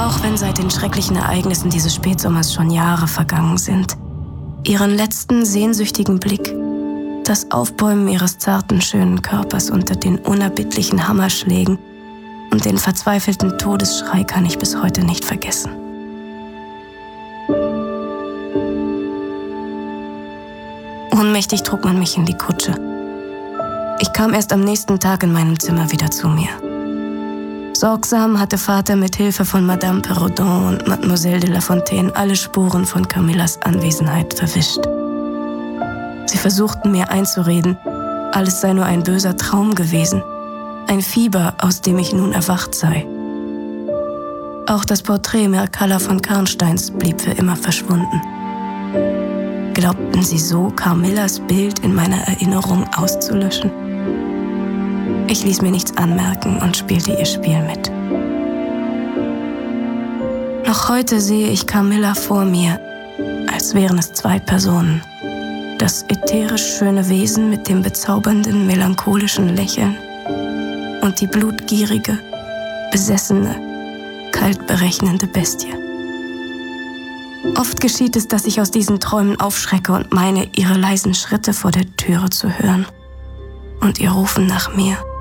Auch wenn seit den schrecklichen Ereignissen dieses Spätsommers schon Jahre vergangen sind. Ihren letzten sehnsüchtigen Blick, das Aufbäumen ihres zarten, schönen Körpers unter den unerbittlichen Hammerschlägen und den verzweifelten Todesschrei kann ich bis heute nicht vergessen. Ohnmächtig trug man mich in die Kutsche. Ich kam erst am nächsten Tag in meinem Zimmer wieder zu mir. Sorgsam hatte Vater mit Hilfe von Madame Perrodon und Mademoiselle de La Fontaine alle Spuren von Camillas Anwesenheit verwischt. Sie versuchten mir einzureden, alles sei nur ein böser Traum gewesen, ein Fieber, aus dem ich nun erwacht sei. Auch das Porträt Mircalla von Karnsteins blieb für immer verschwunden. Glaubten sie so, Camillas Bild in meiner Erinnerung auszulöschen? Ich ließ mir nichts anmerken und spielte ihr Spiel mit. Noch heute sehe ich Camilla vor mir, als wären es zwei Personen. Das ätherisch schöne Wesen mit dem bezaubernden, melancholischen Lächeln und die blutgierige, besessene, kalt berechnende Bestie. Oft geschieht es, dass ich aus diesen Träumen aufschrecke und meine, ihre leisen Schritte vor der Türe zu hören und ihr Rufen nach mir.